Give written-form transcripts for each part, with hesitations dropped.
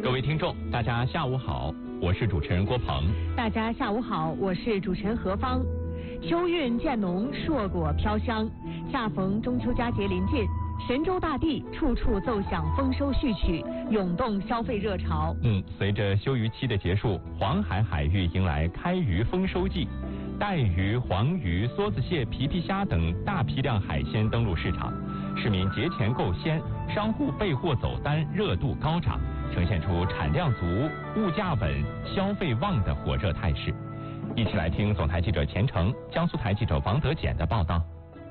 各位听众，大家下午好，我是主持人郭鹏。 大家下午好，我是主持人何芳。秋韵渐浓，硕果飘香，恰逢中秋佳节临近，神州大地处处奏响丰收序曲，涌动消费热潮。 随着休渔期的结束，黄海海域迎来开渔丰收季，带鱼、黄鱼、梭子蟹、皮皮虾等大批量海鲜登陆市场，市民节前购鲜，商户备货走单，热度高涨，呈现出产量足、物价稳、消费旺的火热态势。一起来听总台记者钱程、江苏台记者王德简的报道。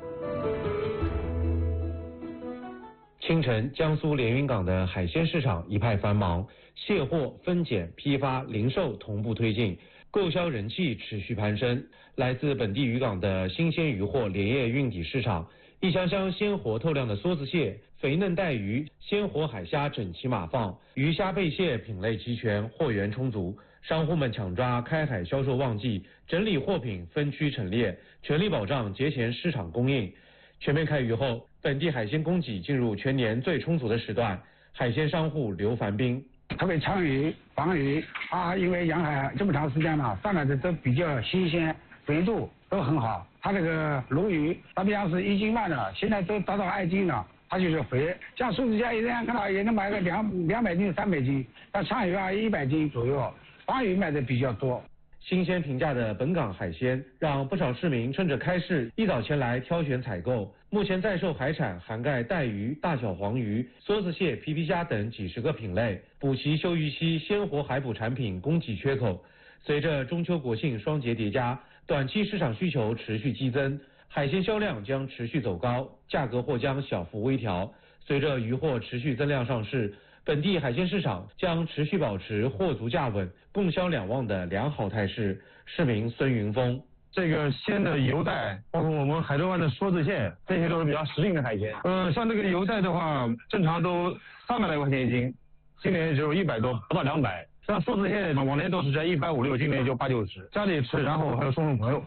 清晨，江苏连云港的海鲜市场一派繁忙，卸货、分拣、批发、零售同步推进，购销人气持续攀升。来自本地渔港的新鲜渔货连夜运抵市场，一箱箱鲜活透亮的梭子蟹、肥嫩带鱼、鲜活海虾整齐码放，鱼虾贝蟹品类齐全，货源充足。商户们抢抓开海销售旺季，整理货品分区陈列，全力保障节前市场供应。全面开渔后，本地海鲜供给进入全年最充足的时段，海鲜商户刘凡斌。 特别鲳鱼、黄鱼因为养海这么长时间了，上来的都比较新鲜，肥度都很好。它这个鲈鱼，它比方是1斤半的，现在都达到2斤了，它就是肥。像梭子蟹一人看到也能买个200斤、300斤，像鲳鱼100斤左右，黄鱼卖的比较多。 新鲜平价的本港海鲜，让不少市民趁着开市一早前来挑选采购。目前在售海产涵盖带鱼、大小黄鱼、梭子蟹、皮皮虾等几十个品类，补齐休渔期鲜活海捕产品供给缺口。随着中秋国庆双节叠加，短期市场需求持续激增，海鲜销量将持续走高，价格或将小幅微调。随着渔获持续增量上市，本地海鲜市场将持续保持货足价稳、供销两旺的良好态势。市民孙云峰： 这个鲜的油带，包括我们海州湾的梭子蟹，这些都是比较实用的海鲜。像这个油带的话，正常都300来块钱一斤，今年只有100多，不到200。像梭子蟹往年都是在150、60，今年就80、90，家里吃，然后还有送朋友。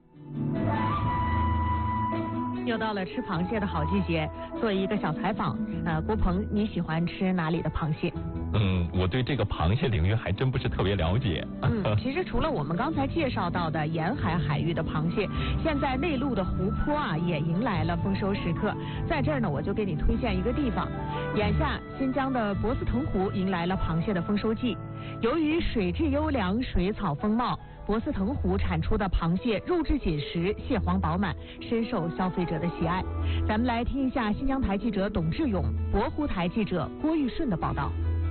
又到了吃螃蟹的好季节，做一个小采访。郭鹏，你喜欢吃哪里的螃蟹？ 我对这个螃蟹领域还真不是特别了解。 其实除了我们刚才介绍到的沿海海域的螃蟹，现在内陆的湖泊也迎来了丰收时刻。在这儿呢，我就给你推荐一个地方。眼下新疆的博斯腾湖迎来了螃蟹的丰收季，由于水质优良、水草丰茂，博斯腾湖产出的螃蟹肉质紧实、蟹黄饱满，深受消费者的喜爱。咱们来听一下新疆台记者董志勇、博湖台记者郭玉顺的报道。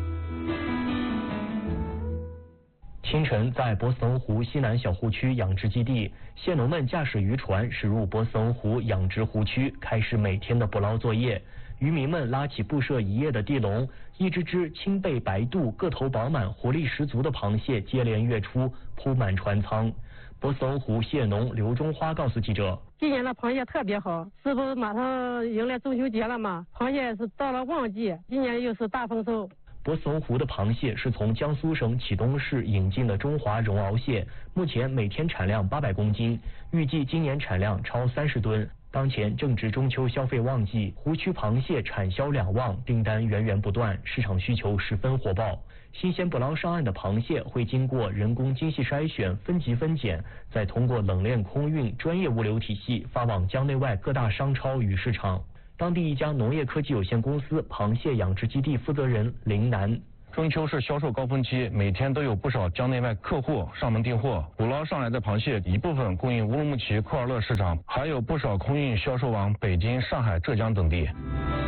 清晨，在博斯腾湖西南小湖区养殖基地，蟹农们驾驶渔船驶入博斯腾湖养殖湖区，开始每天的捕捞作业。渔民们拉起布设一夜的地笼，一只只青背白肚、个头饱满、活力十足的螃蟹接连跃出，铺满船舱。博斯腾湖蟹农刘中花告诉记者：“ 今年的螃蟹特别好，是不是马上迎来中秋节了嘛？螃蟹是到了旺季，今年又是大丰收。” 博斯腾湖的螃蟹是从江苏省启东市引进的中华绒螯蟹，目前每天产量800公斤，预计今年产量超30吨。当前正值中秋消费旺季，湖区螃蟹产销两旺，订单源源不断，市场需求十分火爆。新鲜捕捞上岸的螃蟹会经过人工精细筛选、分级分拣，再通过冷链空运专业物流体系发往疆内外各大商超与市场。当地一家农业科技有限公司螃蟹养殖基地负责人林楠： 中秋是销售高峰期，每天都有不少疆内外客户上门订货。捕捞上来的螃蟹一部分供应乌鲁木齐、库尔勒市场，还有不少空运销售往北京、上海、浙江等地。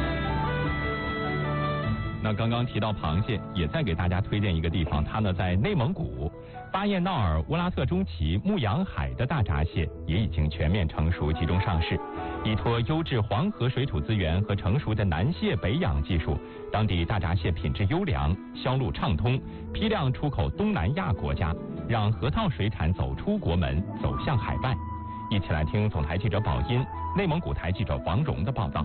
那刚刚提到螃蟹，也再给大家推荐一个地方，它呢在内蒙古巴彦淖尔乌拉特中旗牧羊海的大闸蟹也已经全面成熟，集中上市。依托优质黄河水土资源和成熟的南蟹北养技术，当地大闸蟹品质优良，销路畅通，批量出口东南亚国家，让河套水产走出国门，走向海外。一起来听总台记者宝音、内蒙古台记者王荣的报道。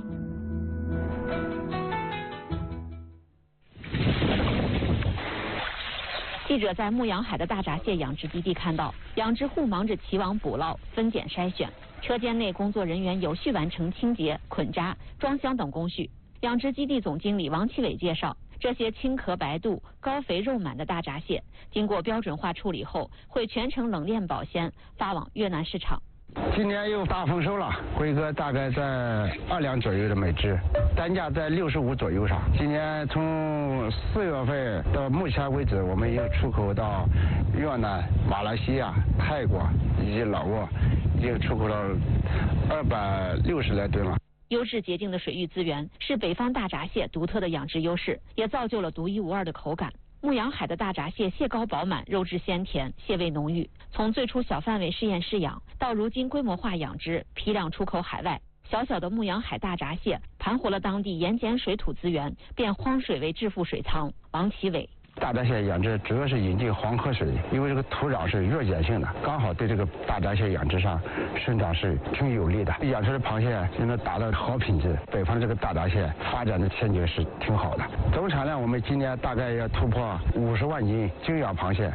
记者在牧羊海的大闸蟹养殖基地看到，养殖户忙着齐网捕捞、分拣筛选，车间内工作人员有序完成清洁、捆扎、装箱等工序。养殖基地总经理王其伟介绍， 这些青壳白肚、高肥肉满的大闸蟹，经过标准化处理后，会全程冷链保鲜，发往越南市场。 今年又大丰收了，规格大概在2两左右的每只，单价在65左右上。今年从4月份到目前为止，我们又出口到越南、马来西亚、泰国以及老挝，已经出口了260来吨了。 优质洁净的水域资源是北方大闸蟹独特的养殖优势，也造就了独一无二的口感。牧羊海的大闸蟹蟹膏饱满，肉质鲜甜，蟹味浓郁。从最初小范围试验试养，到如今规模化养殖，批量出口海外，小小的牧羊海大闸蟹盘活了当地盐碱水土资源，变荒水为致富水仓。王启伟。 大闸蟹养殖主要是引进黄河水，因为这个土壤是弱碱性的，刚好对这个大闸蟹养殖上生长是挺有利的。养殖的螃蟹就能达到好品质，北方的这个大闸蟹发展的前景是挺好的。总产量我们今年大概要突破50万斤精养螃蟹。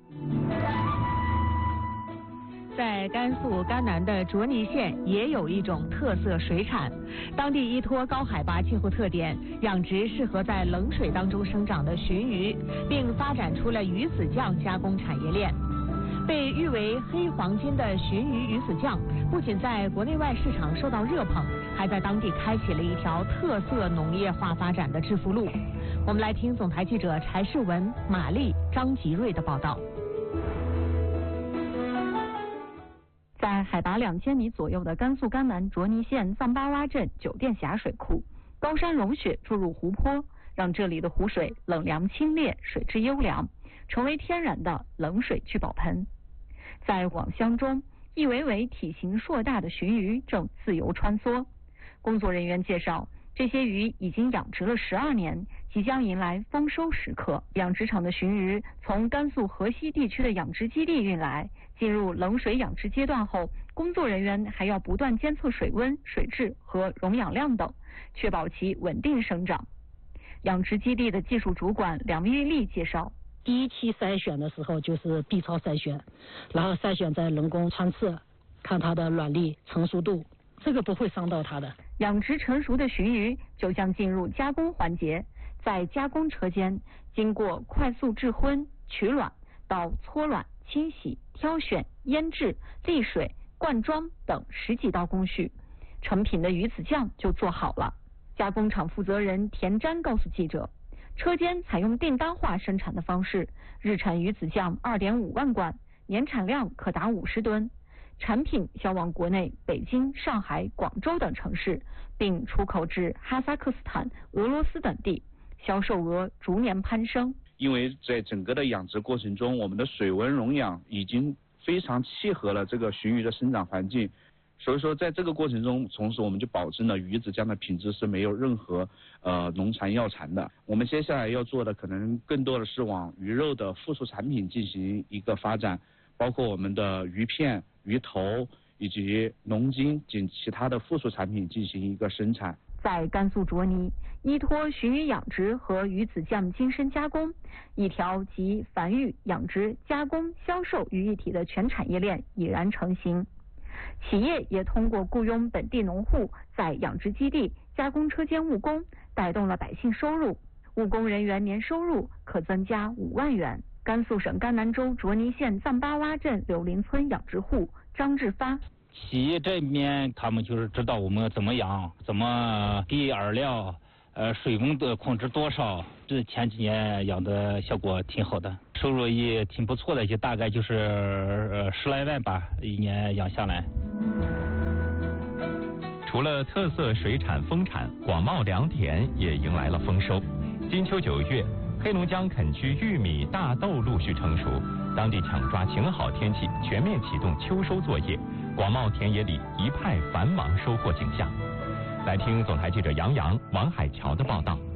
在甘肃甘南的卓尼县也有一种特色水产，当地依托高海拔气候特点，养殖适合在冷水当中生长的鲟鱼，并发展出了鱼子酱加工产业链。被誉为黑黄金的鲟鱼鱼子酱，不仅在国内外市场受到热捧，还在当地开启了一条特色农业化发展的致富路。我们来听总台记者柴世文、马丽、张吉瑞的报道。 在海拔2000米左右的甘肃甘南卓尼县藏巴洼镇酒店峡水库，高山融雪注入湖泊，让这里的湖水冷凉清冽，水质优良，成为天然的冷水聚宝盆。在网箱中，一尾尾体型硕大的鲟鱼正自由穿梭。工作人员介绍，这些鱼已经养殖了12年，即将迎来丰收时刻。养殖场的鲟鱼从甘肃河西地区的养殖基地运来，进入冷水养殖阶段后，工作人员还要不断监测水温、水质和溶氧量等，确保其稳定生长。养殖基地的技术主管梁玉丽介绍， 第一期筛选的时候就是 B 超筛选，然后筛选在人工穿刺，看它的卵粒成熟度，这个不会伤到它的。 养殖成熟的鲟鱼就将进入加工环节，在加工车间经过快速制荤、取卵到搓卵、清洗、挑选、腌制、沥水、灌装等10几道工序，成品的鱼子酱就做好了。加工厂负责人田瞻告诉记者，车间采用订单化生产的方式，日产鱼子酱2.5万罐，年产量可达50吨。产品销往国内北京、上海、广州等城市，并出口至哈萨克斯坦、俄罗斯等地，销售额逐年攀升。 因为在整个的养殖过程中，我们的水温溶氧已经非常契合了这个鲟鱼的生长环境，所以说在这个过程中，同时我们就保证了鱼子酱的品质是没有任何农残药残的。我们接下来要做的可能更多的是往鱼肉的附属产品进行一个发展，包括我们的鱼片、鱼头以及龙筋及其他的附属产品进行一个生产。 在甘肃卓尼，依托鲟鱼养殖和鱼子酱精深加工，一条集繁育、养殖、加工、销售于一体的全产业链已然成型。企业也通过雇佣本地农户在养殖基地、加工车间务工，带动了百姓收入。务工人员年收入可增加5万元。甘肃省甘南州卓尼县藏巴洼镇柳林村养殖户张志发。 企业这边他们就是知道我们怎么养，怎么给饵料，水温的控制多少，这前几年养的效果挺好的，收入也挺不错的，就大概就是10来万吧，一年养下来。 除了特色水产丰产，广袤良田也迎来了丰收。金秋9月，黑龙江垦区玉米、大豆陆续成熟，当地抢抓晴好天气，全面启动秋收作业。广袤田野里一派繁忙收获景象。来听总台记者杨洋、王海桥的报道。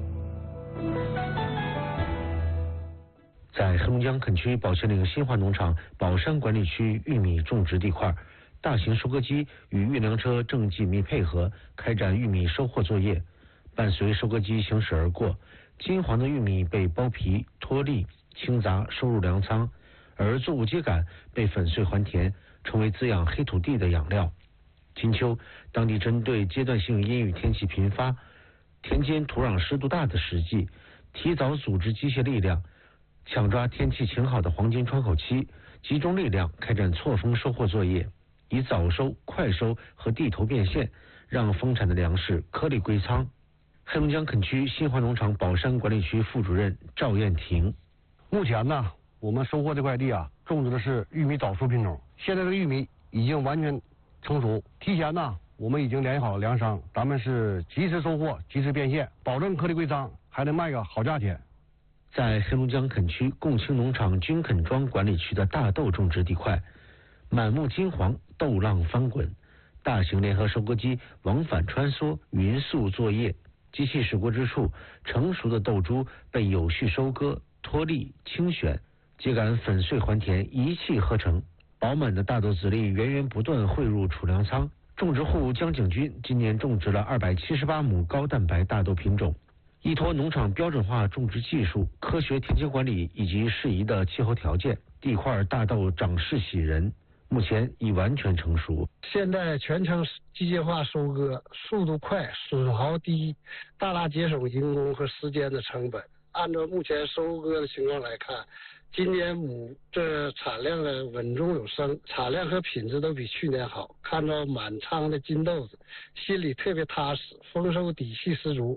在黑龙江垦区宝庆岭新华农场宝山管理区玉米种植地块，大型收割机与运粮车正紧密配合，开展玉米收获作业。伴随收割机行驶而过，金黄的玉米被剥皮、脱粒、清杂收入粮仓，而作物秸秆被粉碎还田，成为滋养黑土地的养料。金秋，当地针对阶段性阴雨天气频发、田间土壤湿度大的实际， 提早组织机械力量，抢抓天气晴好的黄金窗口期，集中力量开展错峰收获作业，以早收、快收和地头变现，让丰产的粮食颗粒归仓。黑龙江垦区新华农场宝山管理区副主任赵艳婷， 目前呢，我们收获这块地啊，种植的是玉米早熟品种，现在这个玉米已经完全成熟，提前呢，我们已经联系好了粮商，咱们是及时收获，及时变现，保证颗粒归仓，还能卖个好价钱。 在黑龙江垦区共青农场军垦庄管理区的大豆种植地块，满目金黄，豆浪翻滚，大型联合收割机往返穿梭，匀速作业。机器驶过之处，成熟的豆株被有序收割、脱粒、清选，秸秆粉碎还田，一气呵成。饱满的大豆籽粒源源不断汇入储粮仓。种植户江景军今年种植了278亩高蛋白大豆品种。依托农场标准化种植技术、科学田间管理以及适宜的气候条件，地块大豆长势喜人，目前已完全成熟。 现在全程机械化收割，速度快，损耗低，大大节省人工和时间的成本。按照目前收割的情况来看，今年亩这产量呢稳中有升，产量和品质都比去年好。看到满仓的金豆子，心里特别踏实，丰收底气十足。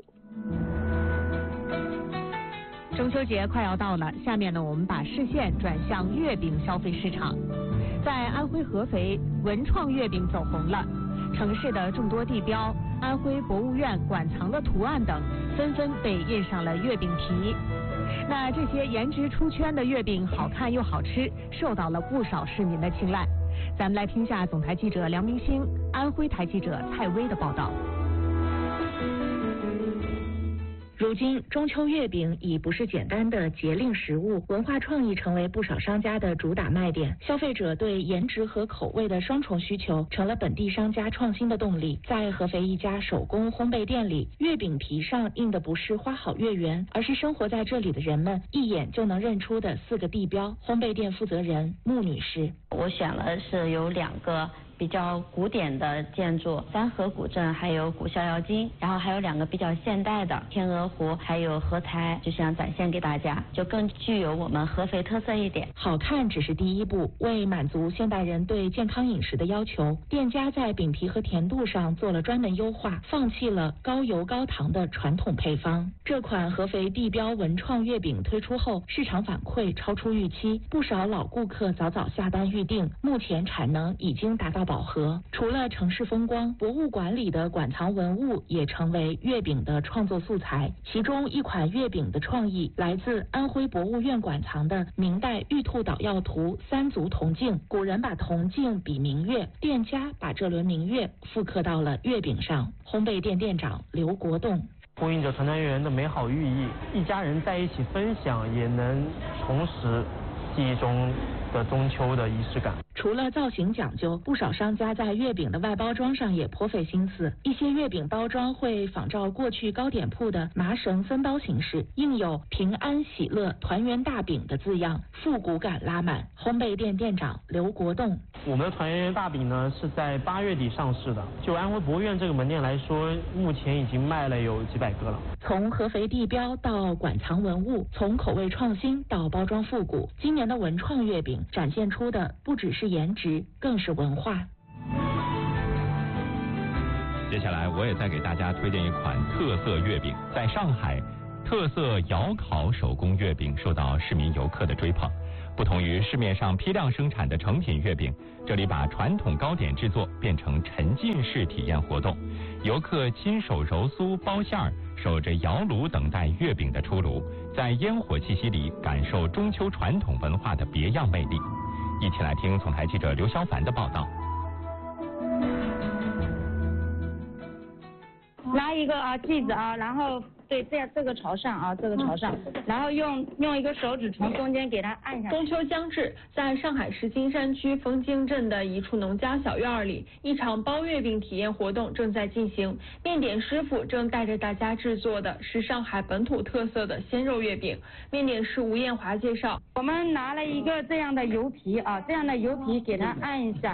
中秋节快要到了，下面呢，我们把视线转向月饼消费市场。在安徽合肥，文创月饼走红了，城市的众多地标、安徽博物院馆藏的图案等，纷纷被印上了月饼皮。那这些颜值出圈的月饼，好看又好吃，受到了不少市民的青睐。咱们来听下总台记者梁明星、安徽台记者蔡薇的报道。 如今，中秋月饼已不是简单的节令食物，文化创意成为不少商家的主打卖点。消费者对颜值和口味的双重需求，成了本地商家创新的动力。在合肥一家手工烘焙店里，月饼皮上印的不是花好月圆，而是生活在这里的人们一眼就能认出的4个地标。烘焙店负责人穆女士： 我选了是有2个比较古典的建筑，三河古镇还有古逍遥津，然后还有2个比较现代的天鹅湖还有合台，就想展现给大家，就更具有我们合肥特色一点。 好看只是第一步，为满足现代人对健康饮食的要求，店家在饼皮和甜度上做了专门优化，放弃了高油高糖的传统配方。这款合肥地标文创月饼推出后，市场反馈超出预期，不少老顾客早早下单预订，目前产能已经达到饱和。除了城市风光，博物馆里的馆藏文物也成为月饼的创作素材。其中一款月饼的创意来自安徽博物院馆藏的明代玉兔捣药图3足铜镜。古人把铜镜比明月，店家把这轮明月复刻到了月饼上。烘焙店店长刘国栋： 呼应着团团圆圆的美好寓意，一家人在一起分享，也能重拾记忆中的中秋的仪式感。 除了造型讲究，不少商家在月饼的外包装上也颇费心思。一些月饼包装会仿照过去糕点铺的麻绳分包形式，印有平安喜乐团圆大饼的字样，复古感拉满。烘焙店店长刘国栋： 我们的团圆圆大饼呢是在8月底上市的，就安徽博物院这个门店来说，目前已经卖了有几百个了。 从合肥地标到馆藏文物，从口味创新到包装复古，今年的文创月饼展现出的不只是颜值，更是文化。 接下来我也再给大家推荐一款特色月饼。在上海，特色窑烤手工月饼受到市民游客的追捧。不同于市面上批量生产的成品月饼，这里把传统糕点制作变成沉浸式体验活动，游客亲手揉酥包馅儿，守着窑炉等待月饼的出炉，在烟火气息里感受中秋传统文化的别样魅力。一起来听总台记者刘潇凡的报道。 拿一个剂子然后对这个朝上这个朝上，然后用一个手指从中间给它按下去。 中秋将至，在上海市金山区枫泾镇的一处农家小院里，一场包月饼体验活动正在进行。面点师傅正带着大家制作的是上海本土特色的鲜肉月饼。面点师吴艳华介绍， 我们拿了一个这样的油皮这样的油皮给它按一下，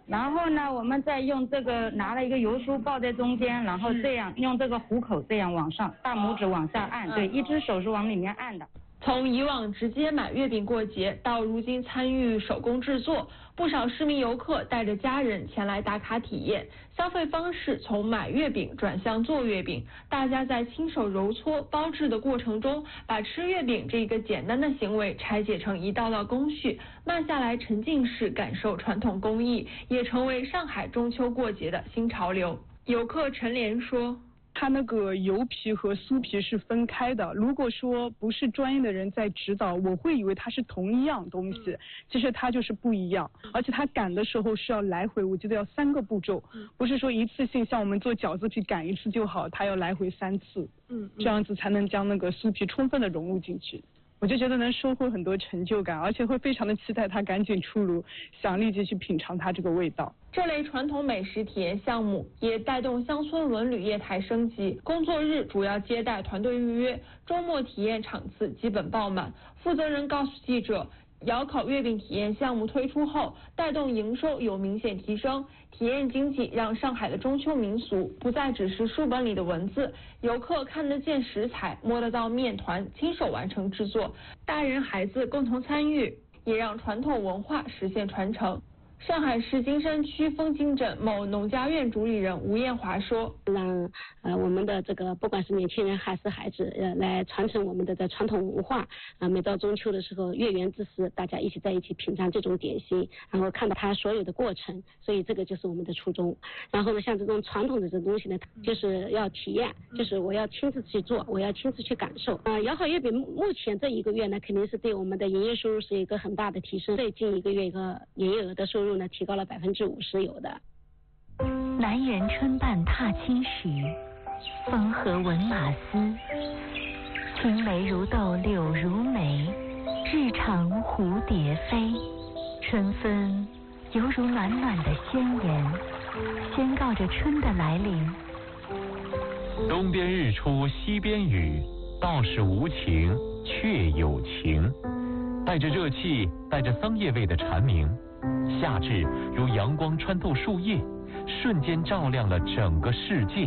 然后呢，我们再用这个拿了一个油梳抱在中间，然后这样用这个虎口这样往上，大拇指往下按，对，一只手是往里面按的。 从以往直接买月饼过节，到如今参与手工制作，不少市民游客带着家人前来打卡体验。消费方式从买月饼转向做月饼，大家在亲手揉搓包制的过程中，把吃月饼这个简单的行为拆解成一道道工序，慢下来沉浸式感受传统工艺，也成为上海中秋过节的新潮流。游客陈莲说。 它那个油皮和酥皮是分开的，如果说不是专业的人在指导，我会以为它是同一样东西，其实它就是不一样，而且它擀的时候是要来回，我记得要3个步骤，不是说一次性像我们做饺子皮擀一次就好，它要来回3次，这样子才能将那个酥皮充分的融入进去。我就觉得能收获很多成就感，而且会非常的期待它赶紧出炉，想立即去品尝它这个味道。 这类传统美食体验项目也带动乡村文旅业态升级。工作日主要接待团队预约，周末体验场次基本爆满。负责人告诉记者，窑烤月饼体验项目推出后，带动营收有明显提升。体验经济让上海的中秋民俗不再只是书本里的文字，游客看得见食材，摸得到面团，亲手完成制作，大人孩子共同参与，也让传统文化实现传承。上海市金山区枫泾镇某农家院主理人吴艳华说：“ 让我们的这个不管是年轻人还是孩子来传承我们的传统文化每到中秋的时候，月圆之时，大家一起在一起品尝这种点心，然后看到它所有的过程，所以这个就是我们的初衷。然后呢，像这种传统的这东西呢，就是要体验，就是我要亲自去做，我要亲自去感受。窑烤月饼目前这1个月呢，肯定是对我们的营业收入是一个很大的提升，最近1个月一个营业额的收入呢提高了50%有的。 南园春半踏青时，风和闻马嘶。青梅如豆柳如眉，日长蝴蝶飞。春风犹如暖暖的宣言，宣告着春的来临。 东边日出西边雨，道是无晴却有晴。带着热气，带着桑叶味的蝉鸣，夏至如阳光穿透树叶，瞬间照亮了整个世界。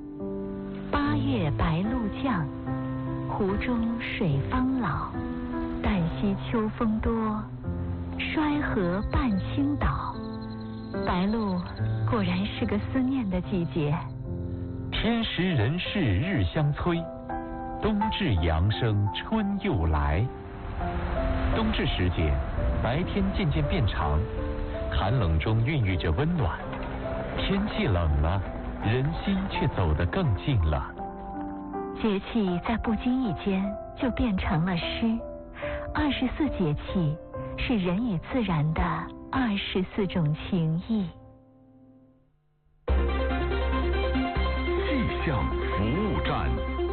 8月白露降，湖中水方老。旦夕秋风多，衰河半倾倒。白露果然是个思念的季节。 天时人事日相催，冬至阳生春又来。冬至时节，白天渐渐变长，寒冷中孕育着温暖。天气冷了，人心却走得更近了。 节气在不经意间就变成了诗。24节气是人与自然的24种情谊。 气象服务站。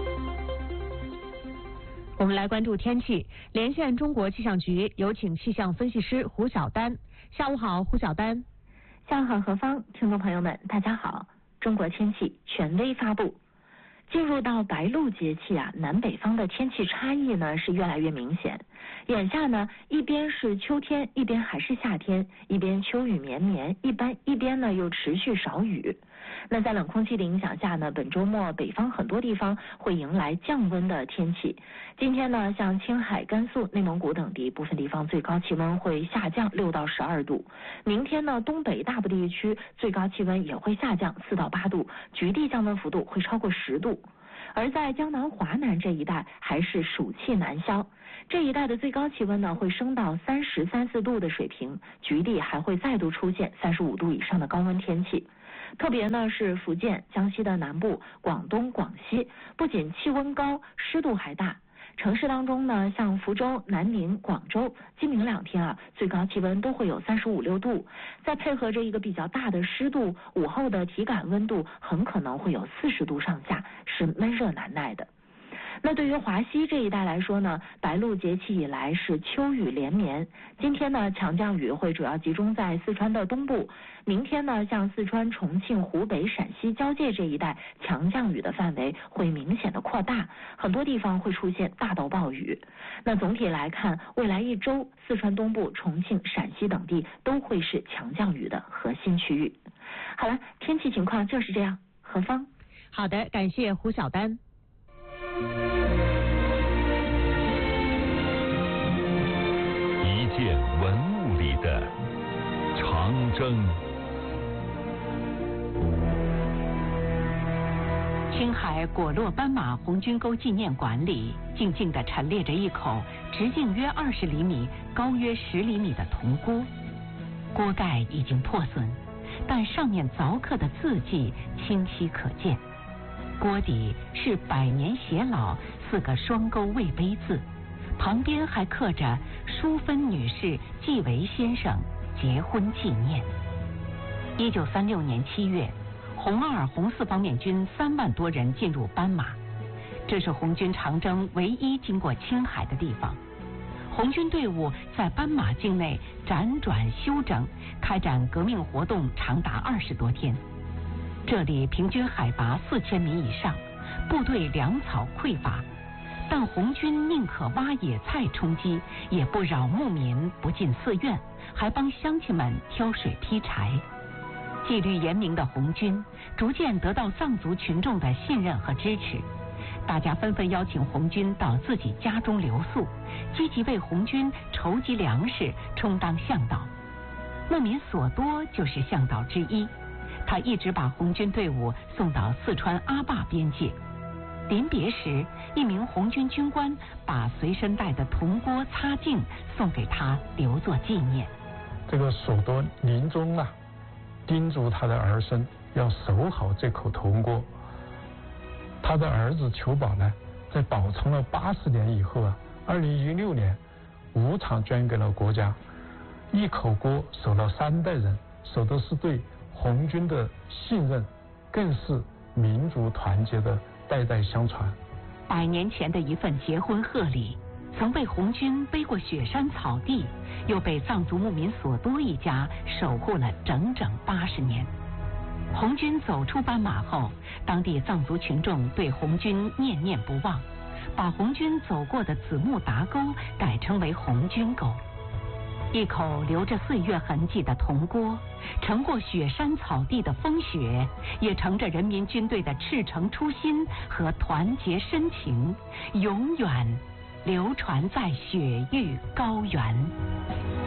我们来关注天气，连线中国气象局，有请气象分析师胡晓丹。下午好，胡晓丹。 下午好，何芳，听众朋友们，大家好。中国天气权威发布。进入到白露节气南北方的天气差异呢是越来越明显。眼下呢，一边是秋天，一边还是夏天，一边秋雨绵绵，一边呢又持续少雨。那在冷空气的影响下呢，本周末北方很多地方会迎来降温的天气。今天呢，像青海、甘肃、内蒙古等地部分地方最高气温会下降6到12度。明天呢，东北大部地区最高气温也会下降4到8度，局地降温幅度会超过10度。而在江南、华南这一带还是暑气难消，这一带的最高气温呢会升到30、34度的水平，局地还会再度出现35度以上的高温天气。特别呢是福建、江西的南部、广东、广西，不仅气温高，湿度还大。城市当中呢，像福州、南宁、广州，今明2天最高气温都会有35、6度，再配合着一个比较大的湿度，午后的体感温度很可能会有40度上下，是闷热难耐的。 那对于华西这一带来说呢，白露节气以来是秋雨连绵。今天呢，强降雨会主要集中在四川的东部。明天呢，像四川、重庆、湖北、陕西交界这一带，强降雨的范围会明显的扩大，很多地方会出现大到暴雨。那总体来看，未来一周，四川东部、重庆、陕西等地都会是强降雨的核心区域。好了，天气情况就是这样。何芳。 好的，感谢胡晓丹。 一件文物里的长征。 青海果洛斑马红军沟纪念馆里，静静地陈列着一口直径约20厘米、高约10厘米的铜锅。锅盖已经破损，但上面凿刻的字迹清晰可见。锅底是百年偕老4个双钩魏碑字，旁边还刻着淑芬女士纪维先生结婚纪念。1936年7月，红2、红4方面军3万多人进入斑马，这是红军长征唯一经过青海的地方。红军队伍在斑马境内辗转休整，开展革命活动长达20多天。这里平均海拔4000米以上，部队粮草匮乏，但红军宁可挖野菜充饥，也不扰牧民，不进寺院，还帮乡亲们挑水劈柴。纪律严明的红军逐渐得到藏族群众的信任和支持，大家纷纷邀请红军到自己家中留宿，积极为红军筹集粮食，充当向导。牧民索多就是向导之一，他一直把红军队伍送到四川阿坝边界。临别时，一名红军军官把随身带的铜锅擦净送给他，留作纪念。 这个索多临终啊，叮嘱他的儿孙要守好这口铜锅。他的儿子裘宝呢，在保存了80年以后啊，2016年无偿捐给了国家。一口锅守了3代人，守的是对红军的信任，更是民族团结的代代相传。 100年前的一份结婚贺礼，曾被红军背过雪山草地，又被藏族牧民索多一家守护了整整80年。红军走出斑马后，当地藏族群众对红军念念不忘，把红军走过的子木达沟改称为红军沟。一口留着岁月痕迹的铜锅，乘过雪山草地的风雪，也乘着人民军队的赤诚初心和团结深情，永远流传在雪域高原。